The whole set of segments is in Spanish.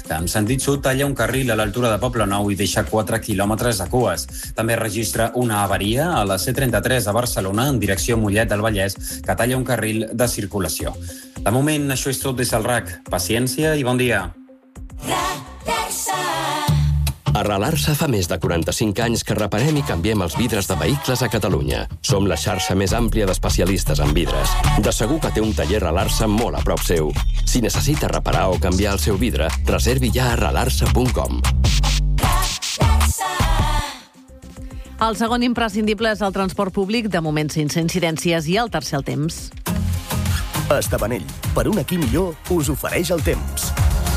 trajecte. En sentit sud, talla un carril a l'altura de Poblenou i deixa 4 quilòmetres de cues. També registra una avaria a la C33 a Barcelona en direcció Mollet del Vallès, que talla un carril de circulació. De moment, això és tot des del RAC. Paciència i bon dia. Arrelar-se fa més de 45 anys que reparem i canviem els vidres de vehicles a Catalunya. Som la xarxa més àmplia d'especialistes en vidres. De segur que té un taller Arrelar-se molt a prop seu. Si necessita reparar o canviar el seu vidre, reservi ja a arrelar-se.com. El segon imprescindible és el transport públic, de moment sense incidències, i el tercer el temps. Estabanell, per un aquí millor, us ofereix el temps.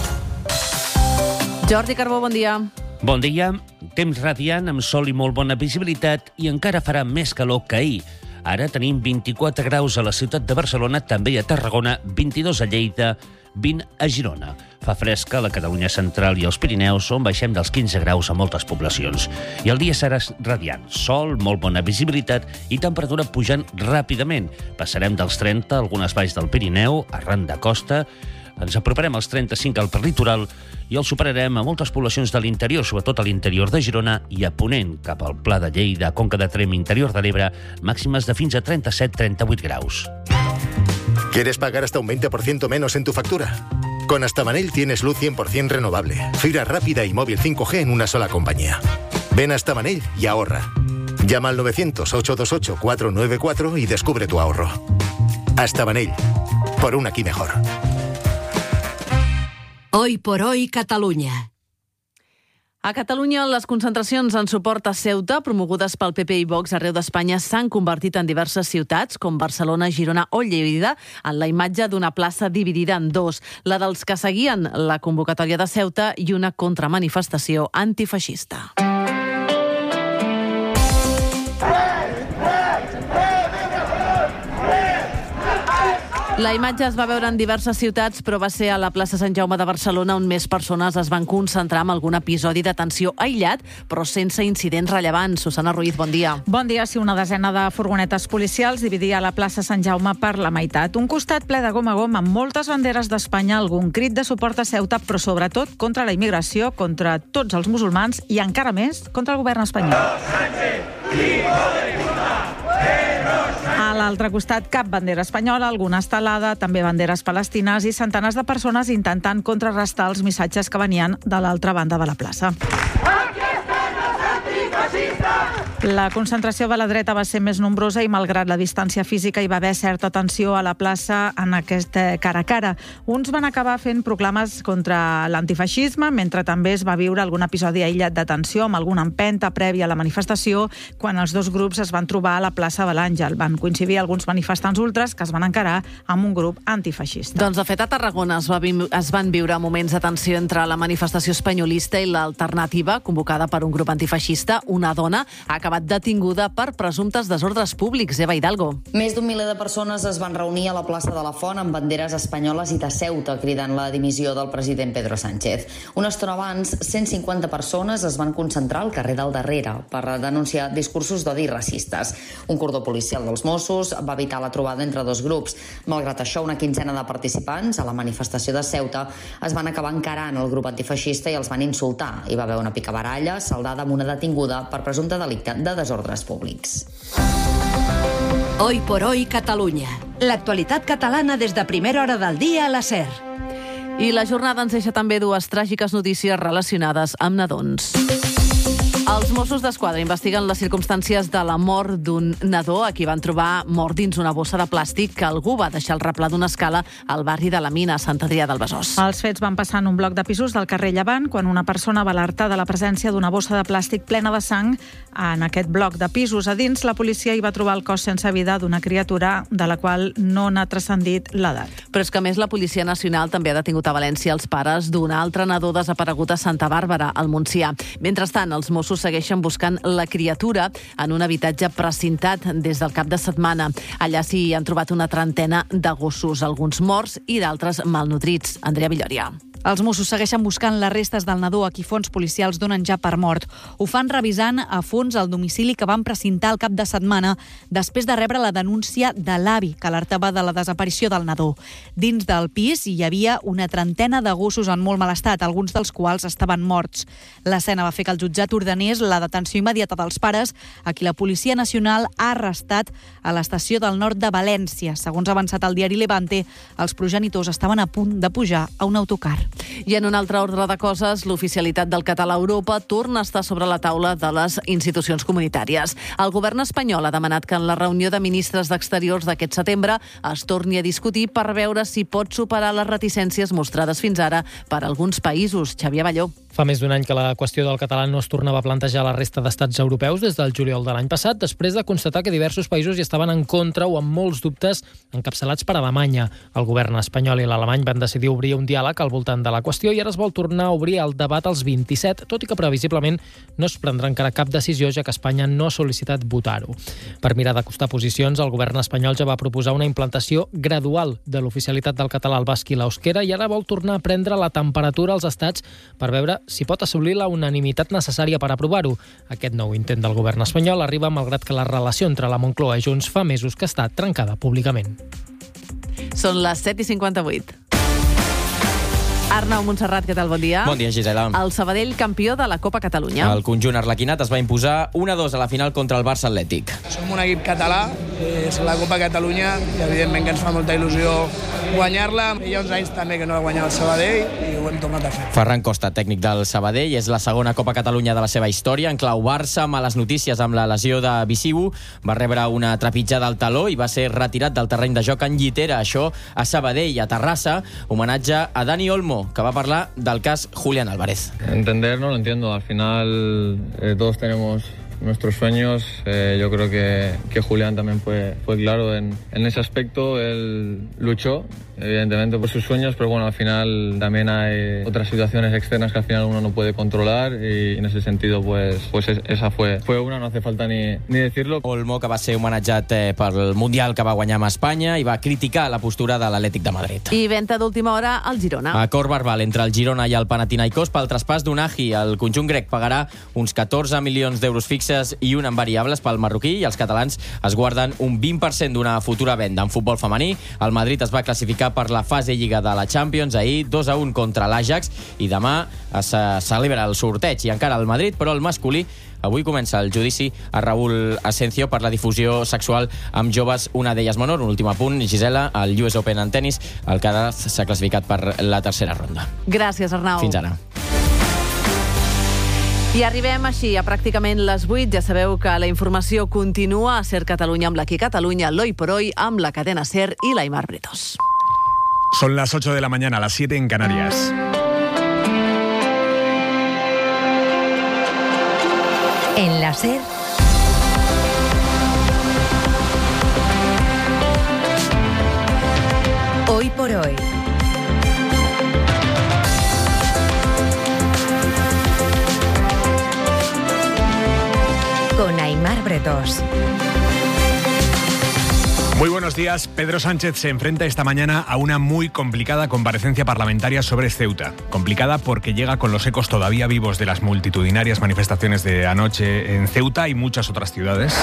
Jordi Carbó, bon dia. Bon dia. Temps radiant, amb sol i molt bona visibilitat, i encara farà més calor que ahir. Ara tenim 24 graus a la ciutat de Barcelona, també a Tarragona, 22 a Lleida, 20 a Girona. Fa fresca a la Catalunya central i als Pirineus, on baixem dels 15 graus a moltes poblacions. I el dia serà radiant, sol, molt bona visibilitat i temperatura pujant ràpidament. Passarem dels 30 a algunes valls del Pirineu, arran de costa, ens aproparem als 35 al perlitoral i el superarem a moltes poblacions de l'interior, sobretot a l'interior de Girona i a Ponent, cap al Pla de Lleida, Conca de Tremp, interior de l'Ebre, màximes de fins a 37-38 graus. ¿Quieres pagar hasta un 20% menos en tu factura? Con Astabanell tienes luz 100% renovable, fibra rápida y móvil 5G en una sola compañía. Ven a Astabanell y ahorra. Llama al 900-828-494 y descubre tu ahorro. Astabanell, por un aquí mejor. Hoy por hoy, Catalunya. A Catalunya, les concentracions en suport a Ceuta, promogudes pel PP i Vox arreu d'Espanya, s'han convertit en diverses ciutats, com Barcelona, Girona o Lleida, en la imatge d'una plaça dividida en dos, la dels que seguien la convocatòria de Ceuta i una contramanifestació antifeixista. La imatge es va veure en diverses ciutats, però va ser a la plaça Sant Jaume de Barcelona on més persones es van concentrar en algun episodi de tensió aïllat, però sense incidents rellevants. Susana Ruiz, bon dia. Bon dia. Sí, una desena de furgonetes policials dividia la plaça Sant Jaume per la meitat. Un costat ple de gom a gom amb moltes banderes d'Espanya, algun crit de suport a Ceuta, però sobretot contra la immigració, contra tots els musulmans i encara més contra el govern espanyol. A l'altre costat, cap bandera espanyola, alguna estelada, també banderes palestines i centenars de persones intentant contrarrestar els missatges que venien de l'altra banda de la plaça. La concentració de la dreta va ser més nombrosa i, malgrat la distància física, hi va haver certa tensió a la plaça en aquest cara a cara. Uns van acabar fent proclames contra l'antifeixisme, mentre també es va viure algun episodi aïllat de tensió amb alguna empenta prèvia a la manifestació, quan els dos grups es van trobar a la plaça de l'Àngel. Van coincidir alguns manifestants ultres que es van encarar amb un grup antifeixista. Doncs, de fet, a Tarragona es van viure moments de tensió entre la manifestació espanyolista i l'alternativa, convocada per un grup antifeixista. Una dona ha acabat detinguda per presumptes desordres públics. Eva Hidalgo. Més d'un miler de persones es van reunir a la plaça de la Font amb banderes espanyoles i de Ceuta, cridant la dimissió del president Pedro Sánchez. Una estona abans, 150 persones es van concentrar al carrer del darrere per denunciar discursos d'odi racistes. Un cordó policial dels Mossos va evitar la trobada entre dos grups. Malgrat això, una quinzena de participants a la manifestació de Ceuta es van acabar encarant el grup antifeixista i els van insultar. Hi va haver una picabaralla saldada amb una detinguda per presumpte delicte de desordres públics. Hoy por hoy, Catalunya. L'actualitat catalana des de primera hora del dia a la SER. I la jornada ens deixa també dues tràgiques notícies relacionades amb nadons. Els Mossos d'Esquadra investiguen les circumstàncies de la mort d'un nadó a qui van trobar mort dins una bossa de plàstic que algú va deixar al replà d'una escala al barri de la Mina, a Sant Adrià del Besòs. Els fets van passar en un bloc de pisos del carrer Llevant quan una persona va alertar de la presència d'una bossa de plàstic plena de sang en aquest bloc de pisos. A dins, la policia hi va trobar el cos sense vida d'una criatura de la qual no n'ha transcendit l'edat. Però és que, a més, la Policia Nacional també ha detingut a València els pares d'un altre nadó desaparegut a Santa Bàrbara, al Montsià. Mentrestant, els Mossos segueixen buscant la criatura en un habitatge precintat des del cap de setmana. Allà s'hi han trobat una trentena de gossos, alguns morts i d'altres malnutrits. Andrea Villòria. Els Mossos segueixen buscant les restes del nadó a qui fons policials donen ja per mort. Ho fan revisant a fons el domicili que van precintar el cap de setmana després de rebre la denúncia de l'avi que alertava de la desaparició del nadó. Dins del pis hi havia una trentena de gossos en molt mal estat, alguns dels quals estaven morts. L'escena va fer que el jutjat ordenés la detenció immediata dels pares, a qui la Policia Nacional ha arrestat a l'estació del nord de València. Segons ha avançat el diari Levante, els progenitors estaven a punt de pujar a un autocar. I en un altre ordre de coses, l'oficialitat del català a Europa torna a estar sobre la taula de les institucions comunitàries. El govern espanyol ha demanat que en la reunió de ministres d'Exteriors d'aquest setembre es torni a discutir per veure si pot superar les reticències mostrades fins ara per alguns països. Xavier Balló. Fa més d'un any que la qüestió del català no es tornava a plantejar a la resta d'estats europeus des del juliol de l'any passat, després de constatar que diversos països hi estaven en contra o amb molts dubtes encapçalats per Alemanya. El govern espanyol i l'alemany van decidir obrir un diàleg al voltant de la qüestió i ara es vol tornar a obrir el debat als 27, tot i que previsiblement no es prendrà encara cap decisió, ja que Espanya no ha sol·licitat votar-ho. Per mirar d'acostar posicions, el govern espanyol ja va proposar una implantació gradual de l'oficialitat del català al basc i l'eusquera i ara vol tornar a prendre la temperatura als estats per veure si pot assolir la unanimitat necessària per aprovar-ho. Aquest nou intent del govern espanyol arriba malgrat que la relació entre la Moncloa i Junts fa mesos que està trencada públicament. Són les 7:58. Arnau Montserrat, què tal? Bon dia. Bon dia, Gisela. El Sabadell, campió de la Copa Catalunya. El conjunt arlequinat es va imposar 1-2 a la final contra el Barça Atlètic. Som un equip català, és la Copa Catalunya, i evidentment que ens fa molta il·lusió guanyar-la. Hi ha uns anys també que no va guanyar el Sabadell i ho hem tornat a fer. Ferran Costa, tècnic del Sabadell, és la segona Copa Catalunya de la seva història. En clau Barça, males notícies amb la lesió de Bisiu, va rebre una trepitjada al taló i va ser retirat del terreny de joc en llitera. Això a Sabadell, a Terrassa, homenatge a Dani Olmo, que va parlar del cas Julián Álvarez. Entender no lo entiendo, al final todos tenemos nuestros sueños. Yo creo que Julián también fue claro en ese aspecto. Él luchó, evidentemente, por sus sueños, pero bueno, al final también hay otras situaciones externas que al final uno no puede controlar y en ese sentido, pues esa fue una, no hace falta ni decirlo. Olmo, que va ser homenatjat pel Mundial que va guanyar amb Espanya i va criticar la postura de l'Atlètic de Madrid. I venda d'última hora al Girona. Acord verbal entre el Girona i el Panathinaikos pel traspàs d'Unahi. El conjunt grec pagarà uns 14 milions d'euros fixes i un en variables pel marroquí i els catalans es guarden un 20% d'una futura venda. En futbol femení, el Madrid es va classificar per la fase lliga de la Champions ahir 2-1 contra l'Ajax i demà es celebra el sorteig i encara el Madrid, però el masculí avui comença el judici a Raúl Asencio per la difusió sexual amb joves, una d'elles menor. Un últim apunt, Gisela, el US Open en tennis, el Alcaraz s'ha classificat per la tercera ronda. Gràcies, Arnau. Fins ara. I arribem així a pràcticament les 8. Ja sabeu que la informació continua a Ser Catalunya amb l'Aquí Catalunya, l'Hoy por Hoy amb la cadena Ser i l'Aimar Bretos. Son las 8 de la mañana, las 7 en Canarias. En la Ser, Hoy por Hoy. Con Aimar Bretos. Muy buenos días. Pedro Sánchez se enfrenta esta mañana a una muy complicada comparecencia parlamentaria sobre Ceuta. Complicada porque llega con los ecos todavía vivos de las multitudinarias manifestaciones de anoche en Ceuta y muchas otras ciudades.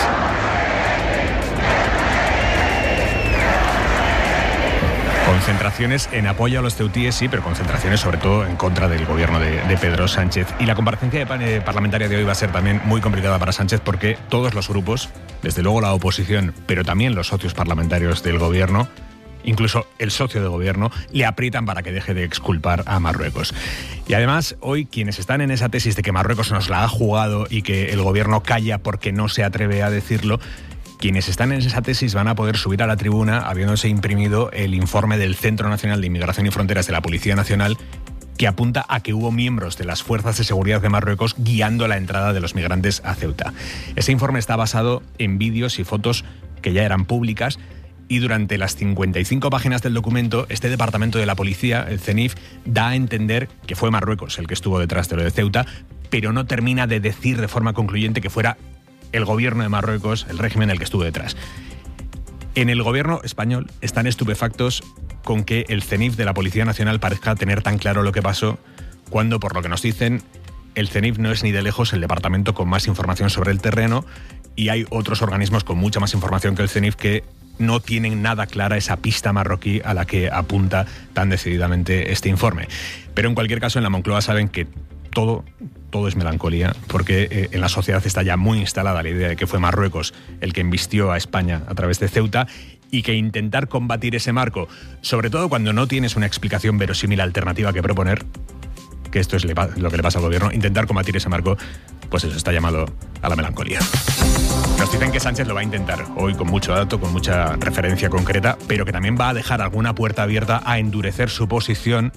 Concentraciones en apoyo a los ceutíes, sí, pero concentraciones sobre todo en contra del gobierno de Pedro Sánchez. Y la comparecencia parlamentaria de hoy va a ser también muy complicada para Sánchez porque todos los grupos, desde luego la oposición, pero también los socios parlamentarios del gobierno, incluso el socio de gobierno, le aprietan para que deje de exculpar a Marruecos. Y además, hoy quienes están en esa tesis de que Marruecos nos la ha jugado y que el gobierno calla porque no se atreve a decirlo, quienes están en esa tesis van a poder subir a la tribuna habiéndose imprimido el informe del Centro Nacional de Inmigración y Fronteras de la Policía Nacional, que apunta a que hubo miembros de las fuerzas de seguridad de Marruecos guiando la entrada de los migrantes a Ceuta. Ese informe está basado en vídeos y fotos que ya eran públicas y durante las 55 páginas del documento, este departamento de la policía, el CENIF, da a entender que fue Marruecos el que estuvo detrás de lo de Ceuta, pero no termina de decir de forma concluyente que fuera el gobierno de Marruecos, el régimen el que estuvo detrás. En el gobierno español están estupefactos con que el CENIF de la Policía Nacional parezca tener tan claro lo que pasó, cuando, por lo que nos dicen, el CENIF no es ni de lejos el departamento con más información sobre el terreno, y hay otros organismos con mucha más información que el CENIF que no tienen nada clara esa pista marroquí a la que apunta tan decididamente este informe. Pero en cualquier caso, en la Moncloa saben que todo es melancolía, porque en la sociedad está ya muy instalada la idea de que fue Marruecos el que embistió a España a través de Ceuta, y que intentar combatir ese marco, sobre todo cuando no tienes una explicación verosímil alternativa que proponer, que esto es lo que le pasa al gobierno, intentar combatir ese marco, pues eso está llamado a la melancolía. Nos dicen que Sánchez lo va a intentar hoy con mucho dato, con mucha referencia concreta, pero que también va a dejar alguna puerta abierta a endurecer su posición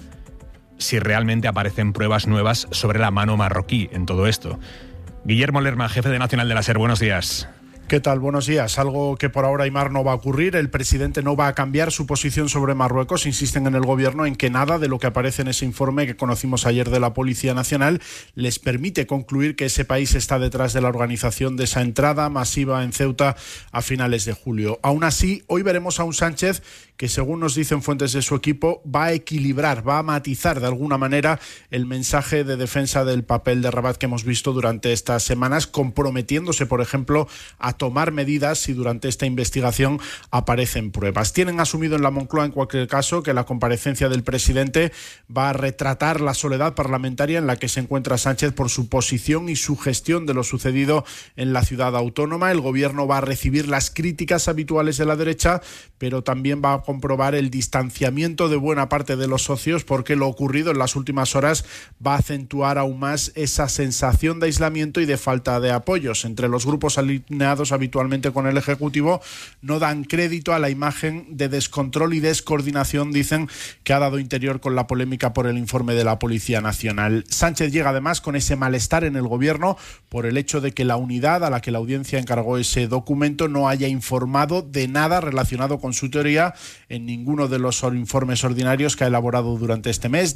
si realmente aparecen pruebas nuevas sobre la mano marroquí en todo esto. Guillermo Lerma, jefe de Nacional de la SER, buenos días. ¿Qué tal? Buenos días. Algo que por ahora, Aimar, no va a ocurrir. El presidente no va a cambiar su posición sobre Marruecos. Insisten en el gobierno en que nada de lo que aparece en ese informe que conocimos ayer de la Policía Nacional les permite concluir que ese país está detrás de la organización de esa entrada masiva en Ceuta a finales de julio. Aún así, hoy veremos a un Sánchez que, según nos dicen fuentes de su equipo, va a equilibrar, va a matizar de alguna manera el mensaje de defensa del papel de Rabat que hemos visto durante estas semanas, comprometiéndose, por ejemplo, a tomar medidas si durante esta investigación aparecen pruebas. Tienen asumido en la Moncloa, en cualquier caso, que la comparecencia del presidente va a retratar la soledad parlamentaria en la que se encuentra Sánchez por su posición y su gestión de lo sucedido en la ciudad autónoma. El gobierno va a recibir las críticas habituales de la derecha, pero también va a comprobar el distanciamiento de buena parte de los socios, porque lo ocurrido en las últimas horas va a acentuar aún más esa sensación de aislamiento y de falta de apoyos. Entre los grupos alineados habitualmente con el Ejecutivo no dan crédito a la imagen de descontrol y descoordinación, dicen, que ha dado Interior con la polémica por el informe de la Policía Nacional. Sánchez llega además con ese malestar en el gobierno por el hecho de que la unidad a la que la audiencia encargó ese documento no haya informado de nada relacionado con su teoría en ninguno de los informes ordinarios que ha elaborado durante este mes.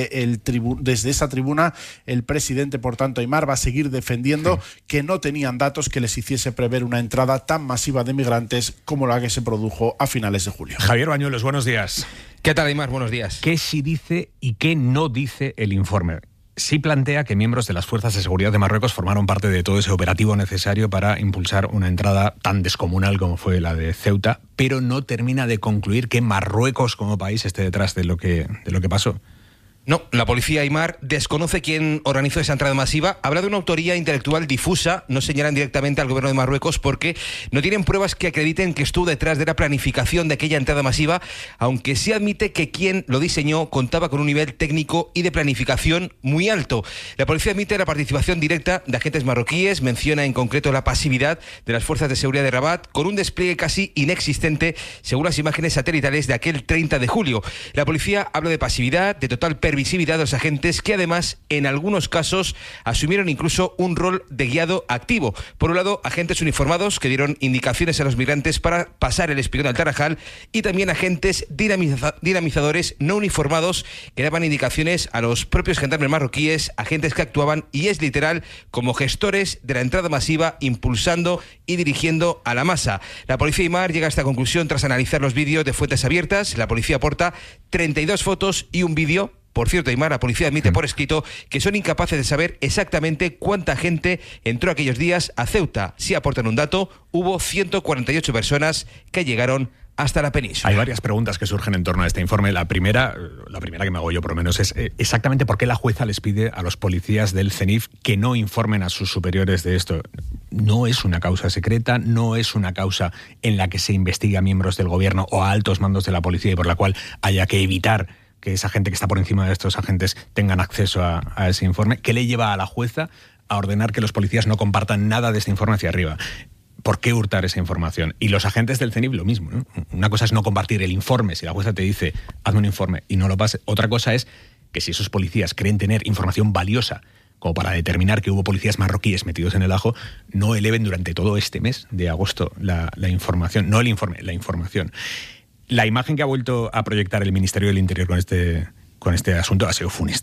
Desde esa tribuna, el presidente, por tanto, Aimar, va a seguir defendiendo que no tenían datos que les hiciese prever una entrada tan masiva de migrantes como la que se produjo a finales de julio. Javier Bañuelos, buenos días. ¿Qué tal, Aimar? Buenos días. ¿Qué sí dice y qué no dice el informe? Sí plantea que miembros de las fuerzas de seguridad de Marruecos formaron parte de todo ese operativo necesario para impulsar una entrada tan descomunal como fue la de Ceuta, pero no termina de concluir que Marruecos como país esté detrás de lo que pasó. No, la policía, Aimar, desconoce quién organizó esa entrada masiva. Habla de una autoría intelectual difusa, no señalan directamente al gobierno de Marruecos porque no tienen pruebas que acrediten que estuvo detrás de la planificación de aquella entrada masiva, aunque sí admite que quien lo diseñó contaba con un nivel técnico y de planificación muy alto. La policía admite la participación directa de agentes marroquíes, menciona en concreto la pasividad de las fuerzas de seguridad de Rabat, con un despliegue casi inexistente según las imágenes satelitales de aquel 30 de julio. La policía habla de pasividad, de total pervisividad de los agentes, que además en algunos casos asumieron incluso un rol de guiado activo. Por un lado, agentes uniformados que dieron indicaciones a los migrantes para pasar el espigón al Tarajal, y también agentes dinamizadores no uniformados que daban indicaciones a los propios gendarmes marroquíes, agentes que actuaban, y es literal, como gestores de la entrada masiva, impulsando y dirigiendo a la masa. La policía Aimar llega a esta conclusión tras analizar los vídeos de fuentes abiertas. La policía aporta 32 fotos y un vídeo. Por cierto, Aimar, la policía admite por escrito que son incapaces de saber exactamente cuánta gente entró aquellos días a Ceuta. Si aportan un dato, hubo 148 personas que llegaron hasta la península. Hay varias preguntas que surgen en torno a este informe. La primera que me hago yo por lo menos es exactamente por qué la jueza les pide a los policías del CENIF que no informen a sus superiores de esto. No es una causa secreta, no es una causa en la que se investiga a miembros del gobierno o a altos mandos de la policía y por la cual haya que evitar que esa gente que está por encima de estos agentes tengan acceso a ese informe. ¿Qué le lleva a la jueza a ordenar que los policías no compartan nada de este informe hacia arriba? ¿Por qué hurtar esa información? Y los agentes del CENIF lo mismo, ¿no? Una cosa es no compartir el informe. Si la jueza te dice, hazme un informe y no lo pase. Otra cosa es que si esos policías creen tener información valiosa como para determinar que hubo policías marroquíes metidos en el ajo, no eleven durante todo este mes de agosto la información. No el informe, la información. La imagen que ha vuelto a proyectar el Ministerio del Interior con este asunto ha sido funesta.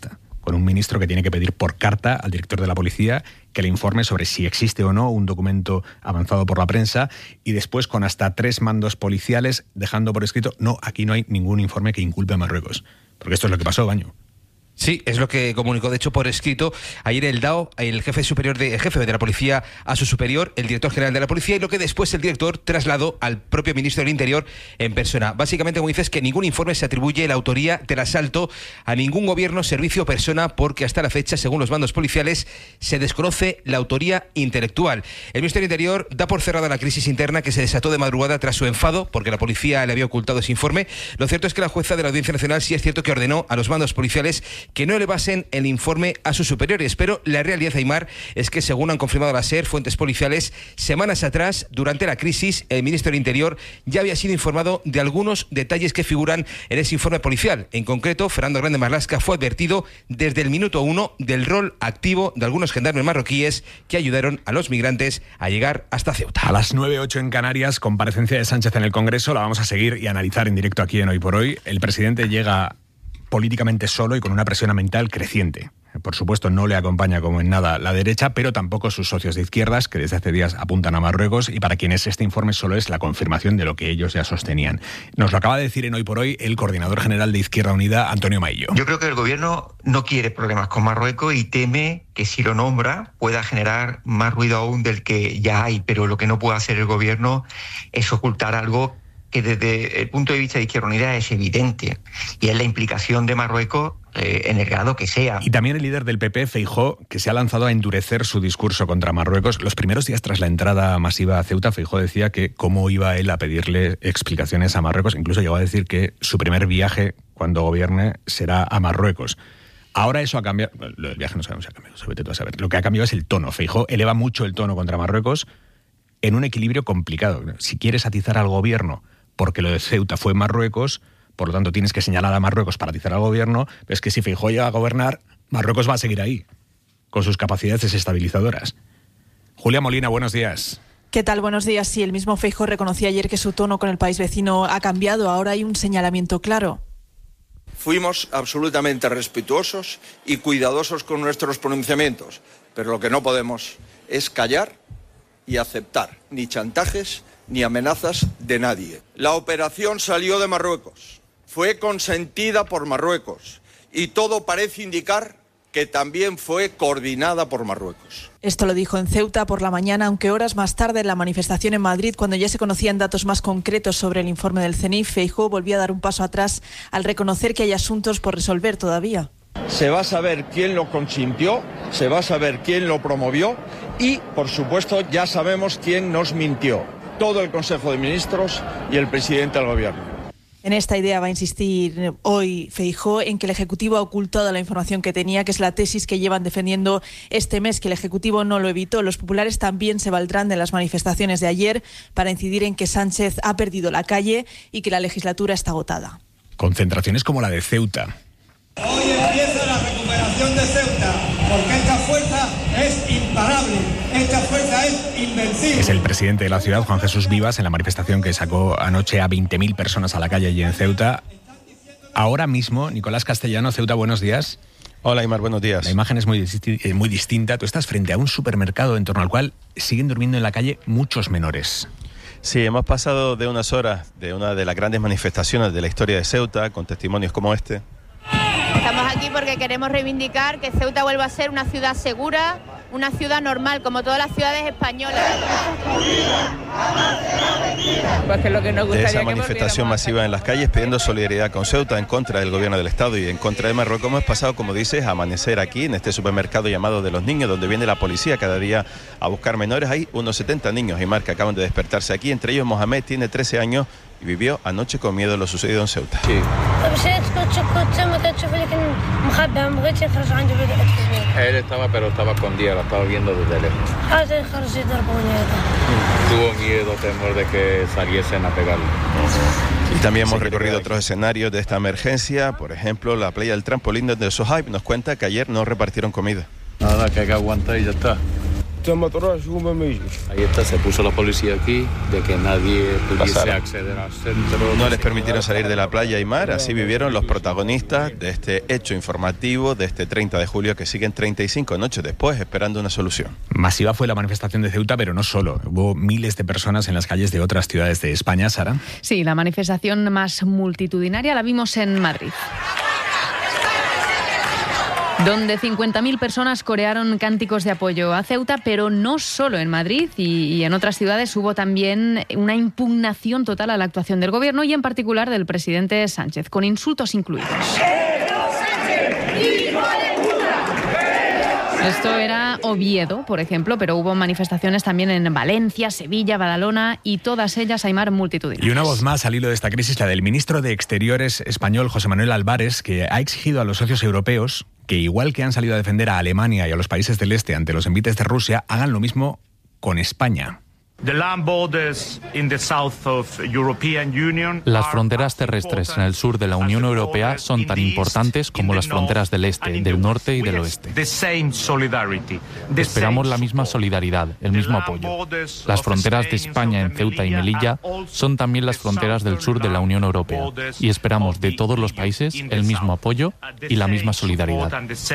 con un ministro que tiene que pedir por carta al director de la policía que le informe sobre si existe o no un documento avanzado por la prensa, y después con hasta 3 mandos policiales dejando por escrito: no, aquí no hay ningún informe que inculpe a Marruecos. Porque esto es lo que pasó, Baño. Sí, es lo que comunicó, de hecho, por escrito ayer el DAO, el jefe de la policía, a su superior, el director general de la policía, y lo que después el director trasladó al propio ministro del Interior en persona. Básicamente, como dices, que ningún informe se atribuye la autoría del asalto a ningún gobierno, servicio o persona, porque hasta la fecha, según los mandos policiales, se desconoce la autoría intelectual. El ministro del Interior da por cerrada la crisis interna que se desató de madrugada tras su enfado, porque la policía le había ocultado ese informe. Lo cierto es que la jueza de la Audiencia Nacional sí es cierto que ordenó a los mandos policiales que no le basen el informe a sus superiores, pero la realidad, Aimar, es que, según han confirmado la SER, fuentes policiales, semanas atrás, durante la crisis, el ministro del Interior ya había sido informado de algunos detalles que figuran en ese informe policial. En concreto, Fernando Grande Marlaska fue advertido desde el minuto 1 del rol activo de algunos gendarmes marroquíes que ayudaron a los migrantes a llegar hasta Ceuta. A las 9:08 en Canarias, comparecencia de Sánchez en el Congreso, la vamos a seguir y analizar en directo aquí en Hoy por Hoy. El presidente llega políticamente solo y con una presión mental creciente. Por supuesto, no le acompaña como en nada la derecha, pero tampoco sus socios de izquierdas, que desde hace días apuntan a Marruecos, y para quienes este informe solo es la confirmación de lo que ellos ya sostenían. Nos lo acaba de decir en Hoy por Hoy el coordinador general de Izquierda Unida, Antonio Maillo. Yo creo que el gobierno no quiere problemas con Marruecos y teme que si lo nombra pueda generar más ruido aún del que ya hay, pero lo que no puede hacer el gobierno es ocultar algo que desde el punto de vista de Izquierda Unida es evidente, y es la implicación de Marruecos en el grado que sea. Y también el líder del PP, Feijóo, que se ha lanzado a endurecer su discurso contra Marruecos. Los primeros días tras la entrada masiva a Ceuta, Feijóo decía que cómo iba él a pedirle explicaciones a Marruecos. Incluso llegó a decir que su primer viaje cuando gobierne será a Marruecos. Ahora eso ha cambiado. Lo del viaje no sabemos si ha cambiado, vete tú a saber. Lo que ha cambiado es el tono. Feijóo eleva mucho el tono contra Marruecos en un equilibrio complicado. Si quieres atizar al gobierno porque lo de Ceuta fue en Marruecos, por lo tanto tienes que señalar a Marruecos para atizar al gobierno, pero es que si Feijóo llega a gobernar, Marruecos va a seguir ahí, con sus capacidades desestabilizadoras. Julia Molina, buenos días. ¿Qué tal? Buenos días. Sí, el mismo Feijóo reconoció ayer que su tono con el país vecino ha cambiado. Ahora hay un señalamiento claro. Fuimos absolutamente respetuosos y cuidadosos con nuestros pronunciamientos, pero lo que no podemos es callar y aceptar ni chantajes ni amenazas de nadie. La operación salió de Marruecos, fue consentida por Marruecos y todo parece indicar que también fue coordinada por Marruecos. Esto lo dijo en Ceuta por la mañana, aunque horas más tarde en la manifestación en Madrid, cuando ya se conocían datos más concretos sobre el informe del CENIF, Feijóo volvió a dar un paso atrás al reconocer que hay asuntos por resolver todavía. Se va a saber quién lo consintió, se va a saber quién lo promovió y, por supuesto, ya sabemos quién nos mintió. Todo el Consejo de Ministros y el presidente del Gobierno. En esta idea va a insistir hoy Feijóo en que el Ejecutivo ha ocultado la información que tenía, que es la tesis que llevan defendiendo este mes, que el Ejecutivo no lo evitó. Los populares también se valdrán de las manifestaciones de ayer para incidir en que Sánchez ha perdido la calle y que la legislatura está agotada. Concentraciones como la de Ceuta. Hoy empieza la recuperación de Ceuta, porque esta fuerza es imparable, esta fuerza es invencible. Es el presidente de la ciudad, Juan Jesús Vivas, en la manifestación que sacó anoche a 20.000 personas a la calle allí en Ceuta. Ahora mismo, Nicolás Castellano, Ceuta, buenos días. Hola, Aimar, buenos días. La imagen es muy distinta. Tú estás frente a un supermercado en torno al cual siguen durmiendo en la calle muchos menores. Sí, hemos pasado de unas horas de una de las grandes manifestaciones de la historia de Ceuta, con testimonios como este. Estamos aquí porque queremos reivindicar que Ceuta vuelva a ser una ciudad segura, una ciudad normal, como todas las ciudades españolas. Pues que lo que nos de esa manifestación masiva en las calles pidiendo solidaridad con Ceuta en contra del gobierno del Estado y en contra de Marruecos, hemos pasado, como dices, a amanecer aquí en este supermercado llamado de los niños, donde viene la policía cada día a buscar menores. Hay unos 70 niños, Aimar, que acaban de despertarse aquí, entre ellos Mohamed, tiene 13 años y vivió anoche con miedo lo sucedido en Ceuta. Sí. Él estaba escondido, lo estaba viendo desde lejos. Tuvo miedo, temor de que saliesen a pegarlo. Y también hemos recorrido otros escenarios de esta emergencia, por ejemplo, la playa del Trampolín, donde Sohaib nos cuenta que ayer no repartieron comida. Nada, que hay que aguantar y ya está. Ahí está, se puso la policía aquí, de que nadie pudiese acceder al centro. No les permitieron salir de la playa y mar, así vivieron los protagonistas de este hecho informativo de este 30 de julio que siguen 35 noches después esperando una solución. Masiva fue la manifestación de Ceuta, pero no solo. Hubo miles de personas en las calles de otras ciudades de España, Sara. Sí, la manifestación más multitudinaria la vimos en Madrid, donde 50.000 personas corearon cánticos de apoyo a Ceuta, pero no solo en Madrid y en otras ciudades hubo también una impugnación total a la actuación del gobierno y en particular del presidente Sánchez, con insultos incluidos. Esto era Oviedo, por ejemplo, pero hubo manifestaciones también en Valencia, Sevilla, Badalona y todas ellas, Aimar, multitudinarias. Y una voz más al hilo de esta crisis, la del ministro de Exteriores español, José Manuel Álvarez, que ha exigido a los socios europeos que, igual que han salido a defender a Alemania y a los países del este ante los envites de Rusia, hagan lo mismo con España. Las fronteras terrestres en el sur de la Unión Europea son tan importantes como las fronteras del este, del norte y del oeste. Esperamos la misma solidaridad, el mismo apoyo. Las fronteras de España en Ceuta y Melilla son también las fronteras del sur de la Unión Europea y esperamos de todos los países el mismo apoyo y la misma solidaridad.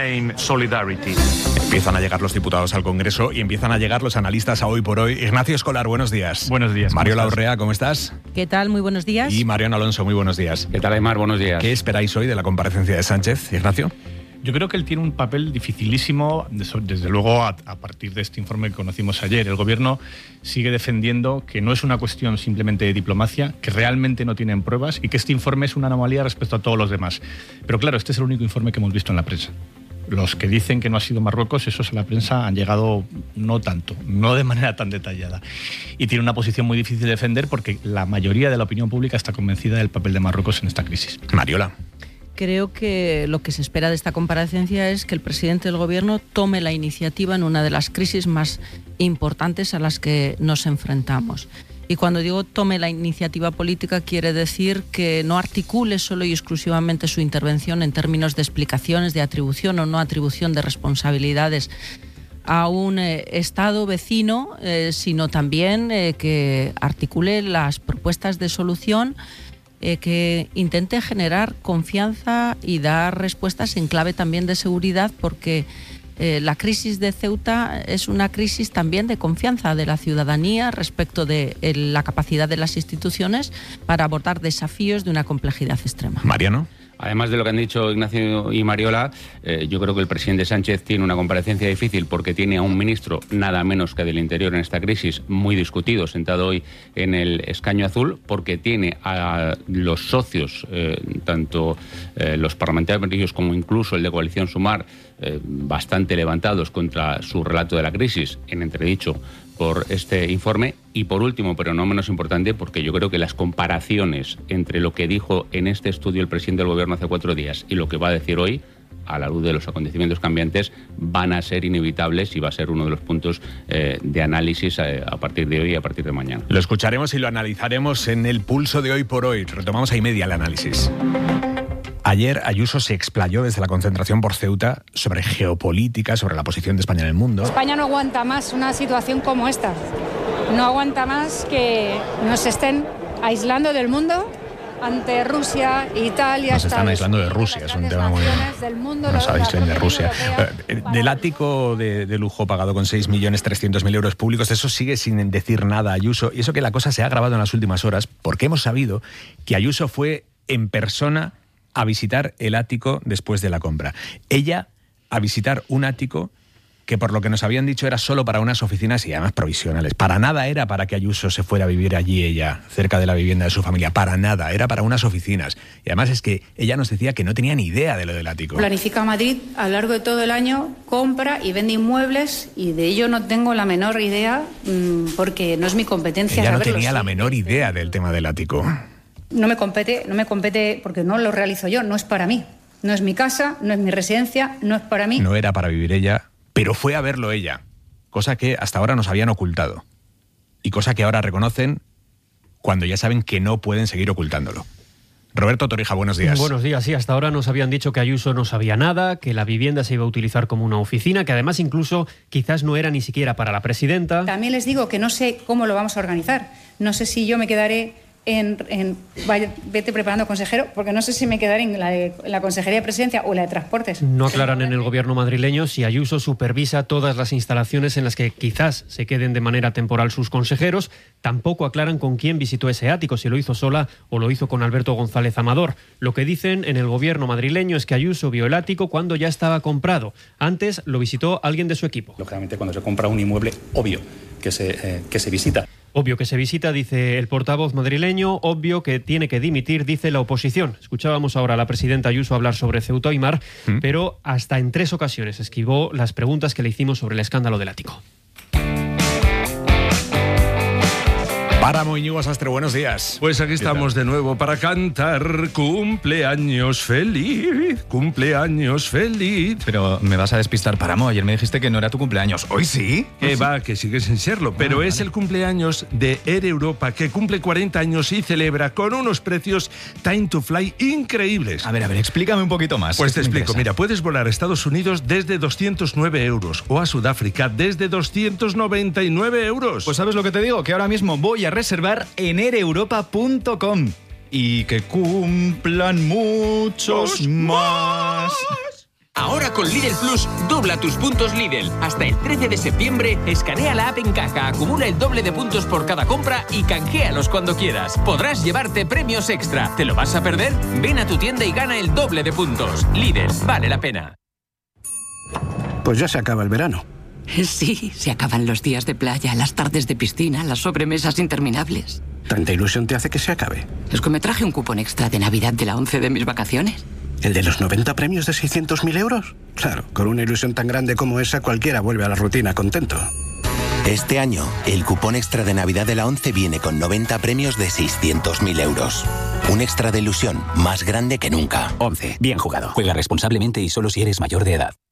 Empiezan a llegar los diputados al Congreso y empiezan a llegar los analistas a Hoy por Hoy. Ignacio Escolar, buenos días. Buenos días. Mariola Urrea, ¿cómo estás? ¿Qué tal? Muy buenos días. Y Mariano Alonso, muy buenos días. ¿Qué tal, Aimar? Buenos días. ¿Qué esperáis hoy de la comparecencia de Sánchez, Ignacio? Yo creo que él tiene un papel dificilísimo, desde luego a partir de este informe que conocimos ayer. El Gobierno sigue defendiendo que no es una cuestión simplemente de diplomacia, que realmente no tienen pruebas y que este informe es una anomalía respecto a todos los demás. Pero claro, este es el único informe que hemos visto en la prensa. Los que dicen que no ha sido Marruecos, esos a la prensa han llegado no tanto, no de manera tan detallada. Y tiene una posición muy difícil de defender porque la mayoría de la opinión pública está convencida del papel de Marruecos en esta crisis. Mariola. Creo que lo que se espera de esta comparecencia es que el presidente del Gobierno tome la iniciativa en una de las crisis más importantes a las que nos enfrentamos. Y cuando digo tome la iniciativa política, quiere decir que no articule solo y exclusivamente su intervención en términos de explicaciones, de atribución o no atribución de responsabilidades a un Estado vecino, sino también que articule las propuestas de solución, que intente generar confianza y dar respuestas en clave también de seguridad, porque la crisis de Ceuta es una crisis también de confianza de la ciudadanía respecto de la capacidad de las instituciones para abordar desafíos de una complejidad extrema. Mariano. Además de lo que han dicho Ignacio y Mariola, yo creo que el presidente Sánchez tiene una comparecencia difícil porque tiene a un ministro, nada menos que del Interior en esta crisis, muy discutido, sentado hoy en el escaño azul, porque tiene a los socios, tanto los parlamentarios como incluso el de Coalición Sumar, bastante levantados contra su relato de la crisis, en entredicho por este informe. Y por último, pero no menos importante, porque yo creo que las comparaciones entre lo que dijo en este estudio el presidente del Gobierno hace 4 días y lo que va a decir hoy, a la luz de los acontecimientos cambiantes, van a ser inevitables y va a ser uno de los puntos de análisis a partir de hoy y a partir de mañana. Lo escucharemos y lo analizaremos en el Pulso de Hoy por Hoy. Retomamos a y media el análisis. Ayer Ayuso se explayó desde la concentración por Ceuta sobre geopolítica, sobre la posición de España en el mundo. España no aguanta más una situación como esta. No aguanta más que nos estén aislando del mundo ante Rusia, Italia... Nos están aislando de Rusia, es un tema muy... Nos aíslen de Rusia. Del ático de lujo pagado con 6.300.000 euros públicos, de eso sigue sin decir nada Ayuso. Y eso que la cosa se ha agravado en las últimas horas, porque hemos sabido que Ayuso fue en persona a visitar el ático después de la compra. Ella a visitar un ático que, por lo que nos habían dicho, era solo para unas oficinas y además provisionales. Para nada era para que Ayuso se fuera a vivir allí ella, cerca de la vivienda de su familia. Para nada, era para unas oficinas. Y además es que ella nos decía que no tenía ni idea de lo del ático. Planifica Madrid a lo largo de todo el año, compra y vende inmuebles, y de ello no tengo la menor idea, porque no es mi competencia. Ella no tenía la menor idea del tema del ático. No me compete porque no lo realizo yo, no es para mí. No es mi casa, no es mi residencia, no es para mí. No era para vivir ella, pero fue a verlo ella, cosa que hasta ahora nos habían ocultado. Y cosa que ahora reconocen cuando ya saben que no pueden seguir ocultándolo. Roberto Torija, buenos días. Buenos días, sí, hasta ahora nos habían dicho que Ayuso no sabía nada, que la vivienda se iba a utilizar como una oficina, que además incluso quizás no era ni siquiera para la presidenta. También les digo que no sé cómo lo vamos a organizar. No sé si yo me quedaré vete preparando, consejero, porque no sé si me quedaré en la Consejería de Presidencia o la de Transportes. No aclaran en el gobierno madrileño si Ayuso supervisa todas las instalaciones en las que quizás se queden de manera temporal sus consejeros. Tampoco aclaran con quién visitó ese ático, si lo hizo sola o lo hizo con Alberto González Amador. Lo que dicen en el gobierno madrileño es que Ayuso vio el ático cuando ya estaba comprado. Antes lo visitó alguien de su equipo. Lógicamente, cuando se compra un inmueble, obvio que se visita. Obvio que se visita, dice el portavoz madrileño, obvio que tiene que dimitir, dice la oposición. Escuchábamos ahora a la presidenta Ayuso hablar sobre Ceuta y Mar, pero hasta en 3 ocasiones esquivó las preguntas que le hicimos sobre el escándalo del ático. Páramo, Íñigo Sastre, buenos días. Pues aquí estamos de nuevo para cantar cumpleaños feliz, cumpleaños feliz. Pero me vas a despistar, Páramo. Ayer me dijiste que no era tu cumpleaños. ¿Hoy sí? Que sigue sin serlo, pero es el cumpleaños de Air Europa, que cumple 40 años y celebra con unos precios Time to Fly increíbles. A ver, explícame un poquito más. Pues te explico. Mira, puedes volar a Estados Unidos desde 209 euros o a Sudáfrica desde 299 euros. Pues ¿sabes lo que te digo? Que ahora mismo voy a reservar en aireuropa.com y que cumplan muchos más. Ahora con Lidl Plus, dobla tus puntos Lidl. Hasta el 13 de septiembre, escanea la app en caja, acumula el doble de puntos por cada compra y canjealos cuando quieras. Podrás llevarte premios extra. ¿Te lo vas a perder? Ven a tu tienda y gana el doble de puntos. Lidl, vale la pena. Pues ya se acaba el verano. Sí, se acaban los días de playa, las tardes de piscina, las sobremesas interminables. ¿Tanta ilusión te hace que se acabe? Es que me traje un cupón extra de Navidad de la 11 de mis vacaciones. ¿El de los 90 premios de 600.000 euros? Claro, con una ilusión tan grande como esa, cualquiera vuelve a la rutina contento. Este año, el cupón extra de Navidad de la 11 viene con 90 premios de 600.000 euros. Un extra de ilusión más grande que nunca. 11. Bien jugado. Juega responsablemente y solo si eres mayor de edad.